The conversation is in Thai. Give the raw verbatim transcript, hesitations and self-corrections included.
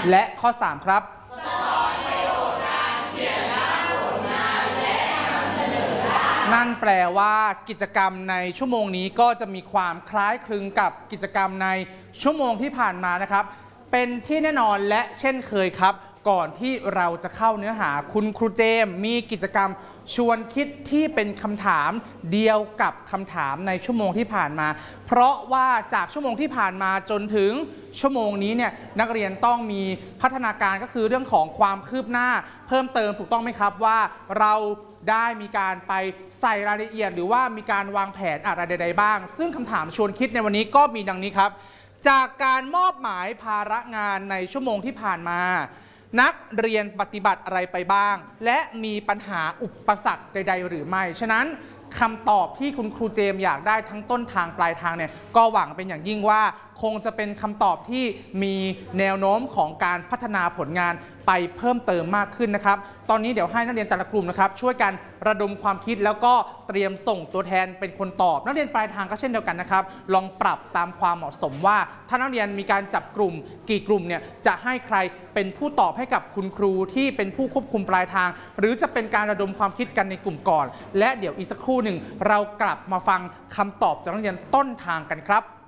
และข้อสามครับนั่นแปลว่ากิจกรรมในชั่วโมงนี้ก็จะมีความคล้ายคลึงกับกิจกรรมในชั่วโมงที่ผ่านมานะครับเป็นที่แน่นอนและเช่นเคยครับก่อนที่เราจะเข้าเนื้อหาคุณครูเจมมีกิจกรรมชวนคิดที่เป็นคำถามเดียวกับคำถามในชั่วโมงที่ผ่านมาเพราะว่าจากชั่วโมงที่ผ่านมาจนถึงชั่วโมงนี้เนี่ยนักเรียนต้องมีพัฒนาการก็คือเรื่องของความคืบหน้าเพิ่มเติมถูกต้องไหมครับว่าเราได้มีการไปใส่รายละเอียดหรือว่ามีการวางแผนอะไรใดๆบ้างซึ่งคำถามชวนคิดในวันนี้ก็มีดังนี้ครับจากการมอบหมายภาระงานในชั่วโมงที่ผ่านมานักเรียนปฏิบัติอะไรไปบ้างและมีปัญหาอุปสรรคใดๆหรือไม่ฉะนั้นคำตอบที่คุณครูเจมอยากได้ทั้งต้นทางปลายทางเนี่ยก็หวังเป็นอย่างยิ่งว่าคงจะเป็นคำตอบที่มีแนวโน้มของการพัฒนาผลงานไปเพิ่มเติมมากขึ้นนะครับตอนนี้เดี๋ยวให้นักเรียนแต่ละกลุ่มนะครับช่วยกันระดมความคิดแล้วก็เตรียมส่งตัวแทนเป็นคนตอบนักเรียนปลายทางก็เช่นเดียวกันนะครับลองปรับตามความเหมาะสมว่าถ้านักเรียนมีการจับกลุ่มกี่กลุ่มเนี่ยจะให้ใครเป็นผู้ตอบให้กับคุณครูที่เป็นผู้ควบคุมปลายทางหรือจะเป็นการระดมความคิดกันในกลุ่มก่อนและเดี๋ยวอีกสักครู่หนึ่งเรากลับมาฟังคำตอบจากนักเรียนต้นทางกันครับ